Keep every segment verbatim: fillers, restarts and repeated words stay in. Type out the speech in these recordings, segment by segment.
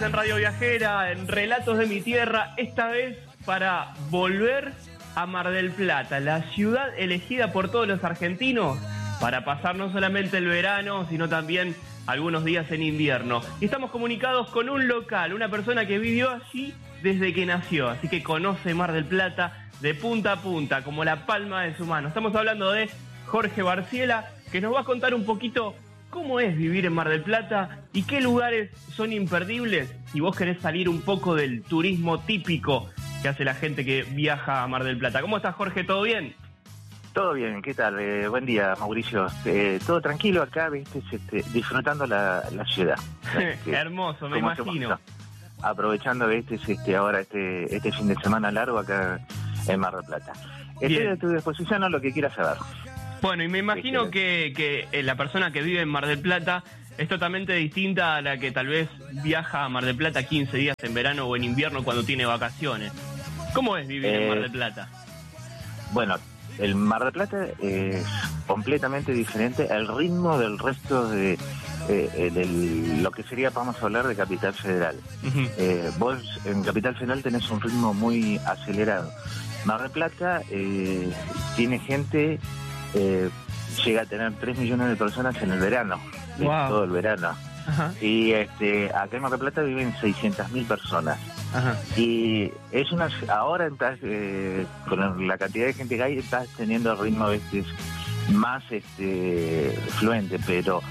En Radio Viajera, en Relatos de mi Tierra, esta vez para volver a Mar del Plata, la ciudad elegida por todos los argentinos para pasar no solamente el verano, sino también algunos días en invierno. Y estamos comunicados con un local, una persona que vivió allí desde que nació, así que conoce Mar del Plata de punta a punta, como la palma de su mano. Estamos hablando de Jorge Barciela, que nos va a contar un poquito cómo es vivir en Mar del Plata y qué lugares son imperdibles si vos querés salir un poco del turismo típico que hace la gente que viaja a Mar del Plata. ¿Cómo estás, Jorge? ¿Todo bien? Todo bien, ¿qué tal? Eh, buen día, Mauricio. Eh, todo tranquilo acá, ¿viste? Este, disfrutando la, la ciudad. Este, hermoso, me imagino. Aprovechando, ¿viste? Este, ahora este, este fin de semana largo acá en Mar del Plata. Estoy Bien. a tu disposición a lo que quieras saber. Bueno, y me imagino que, que la persona que vive en Mar del Plata es totalmente distinta a la que tal vez viaja a Mar del Plata quince días en verano o en invierno cuando tiene vacaciones. ¿Cómo es vivir eh, en Mar del Plata? Bueno, el Mar del Plata es completamente diferente al ritmo del resto de, eh, de lo que sería, vamos a hablar de Capital Federal. Uh-huh. eh, vos en Capital Federal tenés un ritmo muy acelerado. Mar del Plata eh, tiene gente... Eh, llega a tener tres millones de personas en el verano, wow. todo el verano. Ajá. Y este, acá en Mar del Plata viven seiscientas mil personas. Ajá. Y es una ahora estás, eh, con la cantidad de gente que hay, estás teniendo el ritmo este, más este, fluente, pero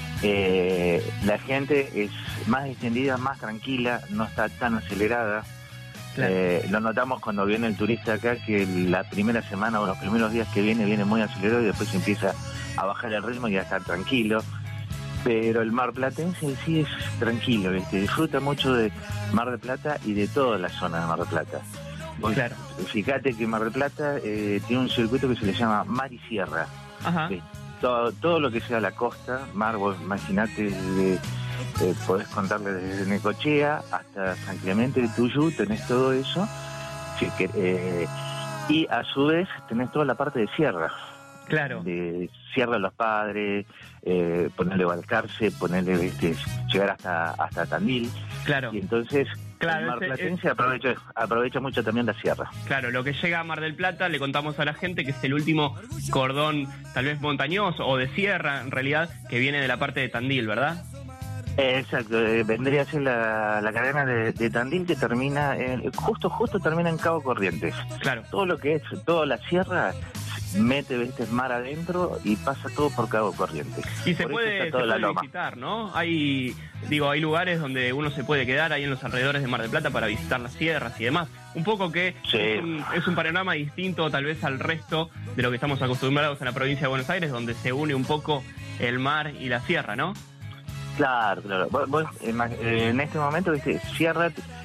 eh, la gente es más extendida, más tranquila, no está tan acelerada. Claro. Eh, lo notamos cuando viene el turista acá, que la primera semana o los primeros días que viene, viene muy acelerado y después empieza a bajar el ritmo y a estar tranquilo. Pero el marplatense en sí es tranquilo, ¿viste? Disfruta mucho de Mar del Plata y de toda la zona de Mar del Plata. Vos, claro. Fíjate que Mar del Plata eh, tiene un circuito que se le llama Mar y Sierra. Ajá. ¿Sí? Todo, todo lo que sea la costa, mar, vos imaginate de... Eh, podés contarle desde Necochea hasta San Clemente de Tuyú, tenés todo eso, sí, que, eh, y a su vez tenés toda la parte de sierra. Claro. De Sierra de los Padres, eh, ponerle Balcarce, ponerle este, llegar hasta hasta Tandil. Claro. Y entonces claro, el marplatense es... aprovecha, aprovecha mucho también la sierra. Claro, lo que llega a Mar del Plata, le contamos a la gente que es el último cordón, tal vez montañoso o de sierra, en realidad, que viene de la parte de Tandil, ¿verdad? Eh, exacto, eh, vendría a ser la, la cadena de, de Tandil que termina, en, justo justo termina en Cabo Corrientes. Claro. Todo lo que es, toda la sierra mete este mar adentro y pasa todo por Cabo Corrientes. Y se por puede, se puede visitar, ¿no? Hay, digo, hay lugares donde uno se puede quedar ahí en los alrededores de Mar del Plata para visitar las sierras y demás. Un poco que sí. es, un, es un panorama distinto tal vez al resto de lo que estamos acostumbrados en la provincia de Buenos Aires, donde se une un poco el mar y la sierra, ¿no? Claro, claro. Vos, vos, en este momento, ¿viste? Sierra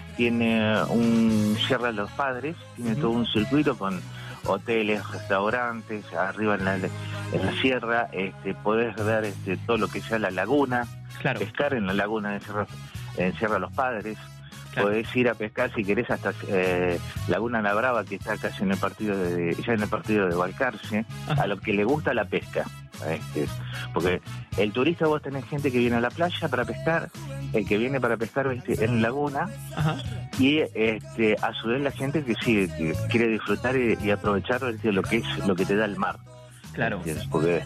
tiene un Sierra de los Padres, tiene uh-huh. todo un circuito con hoteles, restaurantes, arriba en la, en la sierra, este, podés ver este, todo lo que sea la laguna, claro. pescar en la laguna de Sierra, en Sierra de los Padres, claro. podés ir a pescar si querés hasta eh, Laguna La Brava, que está casi en el partido de, ya en el partido de Balcarce, uh-huh. a lo que le gusta la pesca. Este, porque el turista, vos tenés gente que viene a la playa para pescar, el que viene para pescar este, en laguna. Ajá. Y este, a su vez la gente que sí que quiere disfrutar y, y aprovechar este, lo que es lo que te da el mar. Claro. ¿Entiendes? Porque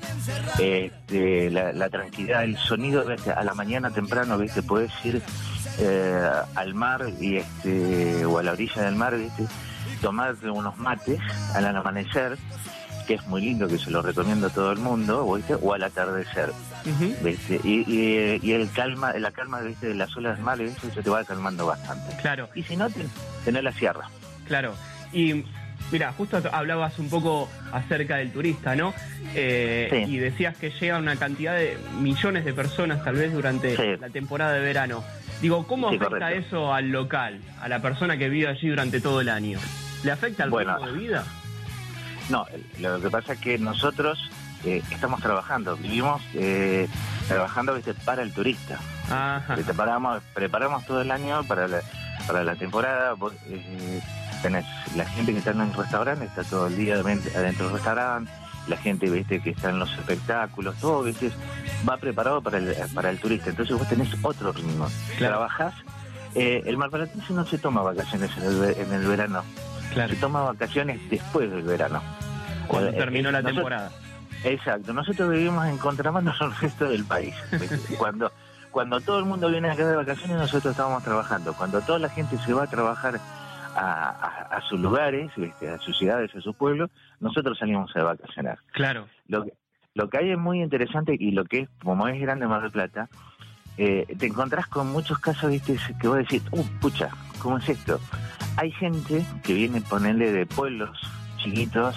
este, la, la tranquilidad, el sonido, ¿viste? A la mañana temprano, ¿viste? Podés ir eh, al mar y este o a la orilla del mar, ¿viste? Tomarte unos mates al amanecer, que es muy lindo, que se lo recomiendo a todo el mundo, ¿viste? O al atardecer, uh-huh. ¿viste? Y, y, y el calma, la calma, ¿viste? De las olas del mar, ¿viste? Se te va calmando bastante. Claro. Y si no, tenés la sierra. Claro. Y mira, justo hablabas un poco acerca del turista, ¿no? Eh, sí. Y decías que llega una cantidad de millones de personas tal vez durante sí. la temporada de verano. Digo, ¿cómo sí, afecta correcto. eso al local, a la persona que vive allí durante todo el año? ¿Le afecta al bueno, ritmo de vida? No, lo que pasa es que nosotros eh, estamos trabajando, vivimos eh, trabajando, ¿viste? Para el turista. Ajá. Preparamos, preparamos todo el año para la, para la temporada. Eh, tenés la gente que está en el restaurante, está todo el día adentro del restaurante, la gente, ¿viste? Que está en los espectáculos, todo, ¿viste? Va preparado para el, para el turista. Entonces vos tenés otro ritmo. Claro. Trabajás Eh, el marplatense no se toma vacaciones en el, en el verano, Claro. se toma vacaciones después del verano. Cuando Eh, terminó eh, la nosotros- temporada. Exacto, nosotros vivimos en contramano al resto del país. Cuando cuando todo el mundo viene acá de vacaciones, nosotros estamos trabajando. Cuando toda la gente se va a trabajar a, a, a sus lugares, ¿viste? A sus ciudades, a sus pueblos, nosotros salimos a vacacionar. Claro. Lo que, lo que hay es muy interesante y lo que es, como es grande Mar del Plata, eh, te encontrás con muchos casos, ¿viste? Que vos decís, uh, pucha, ¿cómo es esto? Hay gente que viene, ponerle de pueblos chiquitos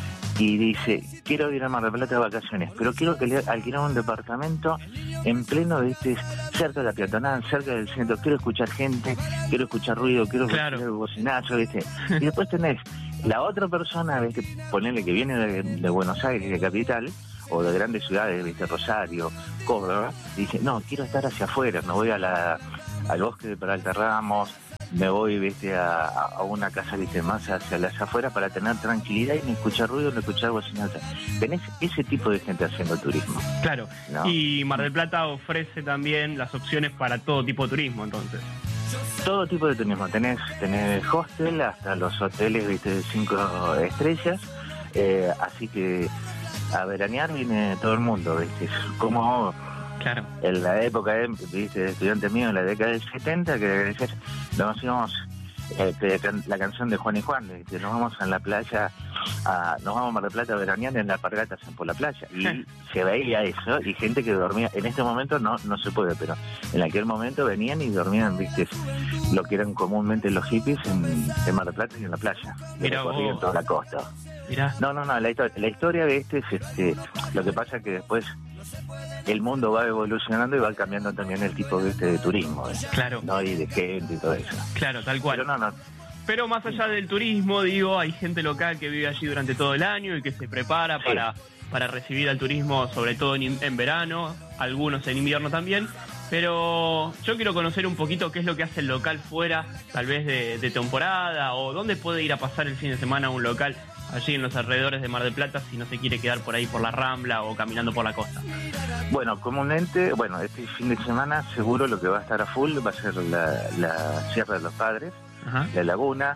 y dice, quiero ir a Mar del Plata de vacaciones, pero quiero que le alquilar un departamento en pleno, ¿viste? Cerca de la peatonal, cerca del centro, quiero escuchar gente, quiero escuchar ruido, quiero Claro. escuchar bocinazo, ¿viste? Y después tenés la otra persona, ¿viste? Ponerle que viene de, de Buenos Aires, de capital, o de grandes ciudades, ¿viste? Rosario, Córdoba, y dice, no, quiero estar hacia afuera, me voy a la, al bosque de Peralta Ramos, me voy, viste, a, a una casa, viste, más hacia las afueras para tener tranquilidad y no escuchar ruido, no escuchar bocinazo. Tenés ese tipo de gente haciendo turismo. Claro. No. Y Mar del Plata ofrece también las opciones para todo tipo de turismo, entonces. Todo tipo de turismo. Tenés, tenés hostel hasta los hoteles, viste, de cinco estrellas. Eh, así que a veranear viene todo el mundo, viste. Es como Claro. en la época, eh, viste, de estudiante mío, en la década del setenta, que decías, nos íbamos, eh, que can- la canción de Juan y Juan, viste, nos vamos a la playa, a, nos vamos a Mar del Plata a veranear en las pargatas por la playa. Y se veía eso, y gente que dormía, en este momento no no se puede, pero en aquel momento venían y dormían, viste, lo que eran comúnmente los hippies en, en Mar del Plata y en la playa. Y Mirá recorrían vos. toda la costa. Mirá. No, no, no, la historia, la historia de este es, este, lo que pasa es que después el mundo va evolucionando y va cambiando también el tipo de, este, de turismo, ¿eh? Claro. ¿No? Y de gente y todo eso. Claro, tal cual. Pero no, no, Pero más allá del turismo, digo, hay gente local que vive allí durante todo el año y que se prepara Sí. para, para recibir al turismo, sobre todo en, in- en verano, algunos en invierno también. Pero yo quiero conocer un poquito qué es lo que hace el local fuera, tal vez de, de temporada, o dónde puede ir a pasar el fin de semana un local allí en los alrededores de Mar del Plata si no se quiere quedar por ahí por la Rambla o caminando por la costa. Bueno, comúnmente, bueno, este fin de semana seguro lo que va a estar a full va a ser la, la Sierra de los Padres, Ajá. la Laguna,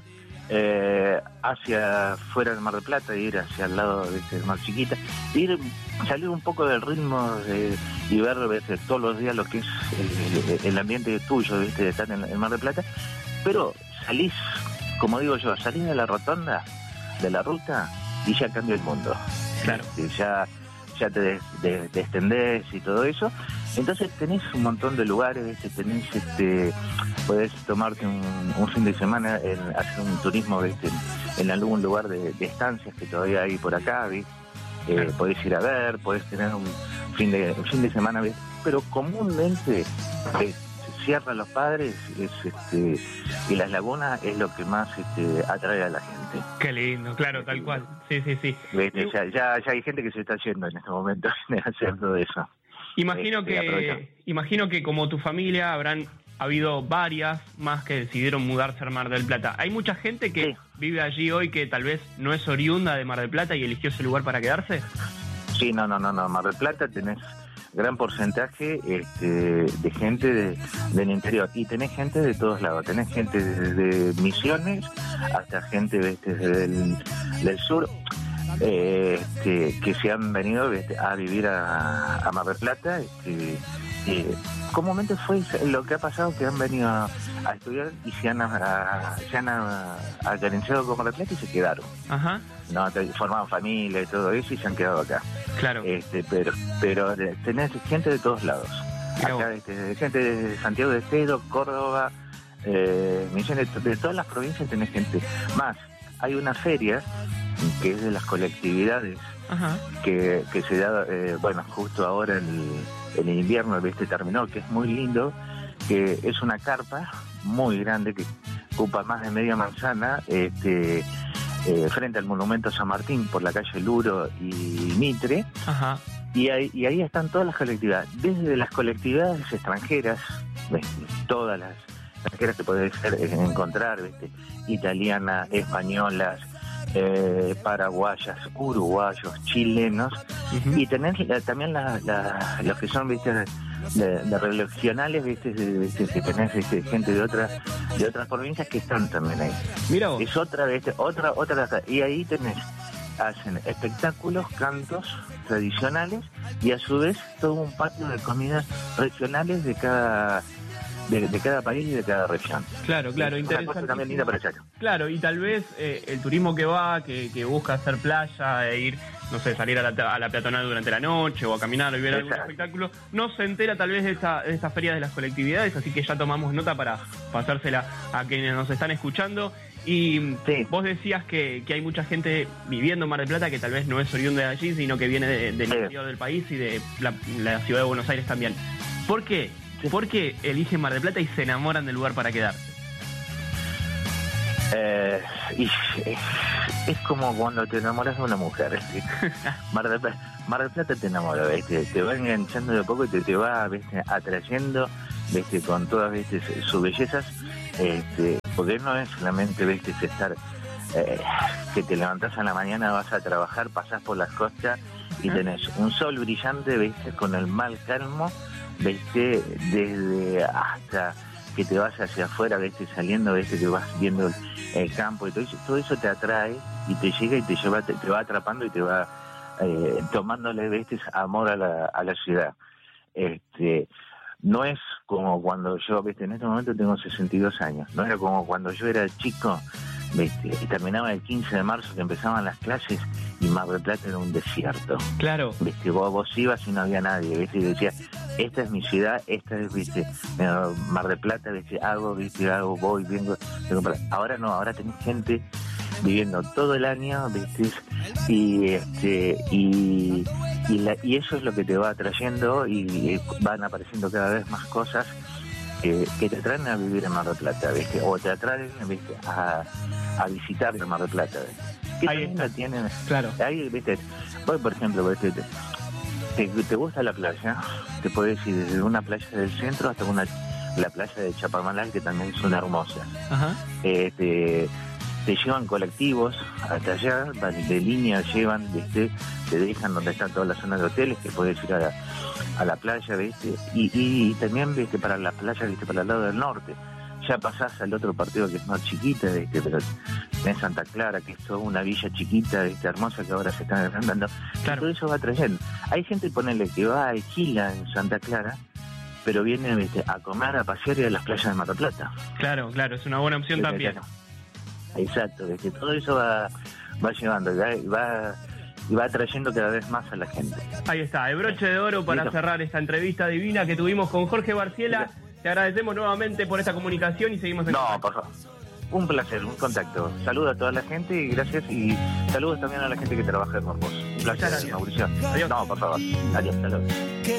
eh, hacia fuera del Mar del Plata, ir hacia el lado de este Mar Chiquita, ir, salir un poco del ritmo de, y ver, ¿viste? Todos los días lo que es el, el- el ambiente tuyo, ¿viste? De estar en el Mar del Plata, pero salís, como digo yo, salís de la rotonda, de la ruta, y ya cambia el mundo. Claro. Este, ya ya te des- de- te extendés y todo eso. Entonces tenés un montón de lugares, ¿viste? Tenés, este, podés tomarte un, un fin de semana, en, hacer un turismo, ¿viste? En algún lugar de, de estancias que todavía hay por acá, ¿viste? Eh, Claro. Podés ir a ver, podés tener un fin de un fin de semana, ¿viste? Pero comúnmente eh, Sierra Los Padres es, este, y las lagunas es lo que más este, atrae a la gente. Qué lindo, claro, tal cual. Sí, sí, sí. ¿Viste? Y- Ya, ya, ya hay gente que se está yendo en este momento a hacer todo eso. Imagino Este, aprovecha. que, imagino que como tu familia habrán habido varias más que decidieron mudarse a Mar del Plata. Hay mucha gente que Sí. vive allí hoy que tal vez no es oriunda de Mar del Plata y eligió ese lugar para quedarse. Sí, no, no, no, no. Mar del Plata tenés gran porcentaje este, de gente de- del interior y tenés gente de todos lados. Tenés gente desde Misiones hasta gente este, del, del sur eh, este, que se han venido este, a vivir a, a Mar del Plata. Este, eh, comúnmente fue lo que ha pasado, que han venido a, a estudiar y se han, a, se han a- acarenciado con Mar del Plata y se quedaron. Ajá, No, te- formaban familia y todo eso y se han quedado acá. claro. Este, pero pero de- tenés gente de todos lados. Mirá Acá este, gente de Santiago de Estero, Córdoba, eh, Misiones, de todas las provincias tenés gente. Más, hay una feria que es de las colectividades Ajá, que, que se da, eh, bueno, justo ahora en el, en el invierno, ¿viste? Terminó, que es muy lindo, que es una carpa muy grande que ocupa más de media manzana, este, eh, frente al monumento San Martín por la calle Luro y Mitre, ajá, y ahí, y ahí están todas las colectividades, desde las colectividades extranjeras, ¿ves? Todas las extranjeras que podés ser- encontrar, ¿viste? Italianas, españolas, eh, paraguayas, uruguayos, chilenos, uh-huh. y tenés la, también la, la, los que son, viste, de, de regionales, viste, viste, que tenés viste, gente de otras de otras provincias que están también ahí. Mira vos. Es otra, viste, otra, otra, y ahí tenés, hacen espectáculos, cantos tradicionales y a su vez todo un patio de comidas regionales de cada de, de cada país y de cada región. Claro, claro, interesante. También linda para allá. Claro, y tal vez eh, el turismo que va, que, que busca hacer playa e ir, no sé, salir a la, a la peatonal durante la noche o a caminar o ver algún espectáculo, no se entera tal vez de esta, de esta feria de las colectividades, así que ya tomamos nota para pasársela a quienes nos están escuchando. Y sí. Vos decías que, que hay mucha gente viviendo en Mar del Plata que tal vez no es oriunda de allí, sino que viene de, del sí. interior del país y de la, la ciudad de Buenos Aires también. ¿Por qué? Sí. ¿Por qué eligen Mar del Plata y se enamoran del lugar para quedarse? Eh, y es, es como cuando te enamoras de una mujer. ¿sí? Mar, del Plata, Mar del Plata te enamora, ¿viste? Te va enganchando de poco y te, te va ¿viste? atrayendo ¿viste? Con todas ¿viste? sus bellezas. Este, porque no es solamente ¿viste? estar eh, que te levantás a la mañana, vas a trabajar, pasás por las costas y tenés un sol brillante, ¿viste? Con el mar calmo, ¿viste? Desde hasta que te vas hacia afuera, ¿viste? Saliendo, ¿viste? Que vas viendo el, el campo y todo eso, todo eso te atrae y te llega y te lleva, te, te va atrapando y te va eh, tomándole, ¿viste? Amor a la, a la ciudad. Este, no es como cuando yo, ¿viste? En este momento tengo sesenta y dos años, no era como cuando yo era chico, ¿viste? Y terminaba el quince de marzo que empezaban las clases y Mar del Plata era un desierto. Claro. ¿Viste? Vos, vos ibas y no había nadie, ¿viste? Y decías, esta es mi ciudad, esta es, ¿viste? Mar del Plata, ¿viste? Hago, ¿viste? Hago, voy, vengo, vengo para... Ahora no, ahora tenés gente viviendo todo el año, ¿viste? Y este y y, la, y eso es lo que te va atrayendo y van apareciendo cada vez más cosas que, que te atraen a vivir en Mar del Plata, ¿viste? O te atraen, ¿viste? A, a visitar en Mar del Plata, ¿viste? ¿Qué ahí está. Tienen? Claro. Ahí, ¿viste? Vos, por ejemplo, ¿viste? Te, te gusta la playa, te puedes ir desde una playa del centro hasta una la playa de Chapamalal, que también son hermosas. Ajá. Eh, te, te llevan colectivos hasta allá, de línea llevan, ¿viste? Te dejan donde está toda la zona de hoteles, que puedes ir a la, a la playa, ¿viste? Y, y, y también, ¿viste? Para la playa, ¿viste? Para el lado del norte. Ya pasás al otro partido que es más chiquita, ¿viste? Pero en Santa Clara, que es toda una villa chiquita, ¿viste? Hermosa, que ahora se están agrandando. Claro. Todo eso va trayendo. Hay gente, ponele, que va a alquila en Santa Clara, pero viene, ¿viste? A comer, a pasear y a las playas de Mar del Plata. Claro, claro, es una buena opción también. Claro. Exacto, ¿viste? Todo eso va, va llevando, va, va, y va atrayendo cada vez más a la gente. Ahí está, el broche de oro para ¿Listo? cerrar esta entrevista divina que tuvimos con Jorge Barciela. ¿Listo? Te agradecemos nuevamente por esta comunicación y seguimos en No, contacto. por favor. Un placer, un contacto. Saludos a toda la gente y gracias. Y saludos también a la gente que trabaja con vos. Un placer, Mauricio. Adiós. No, por favor. Adiós, saludos.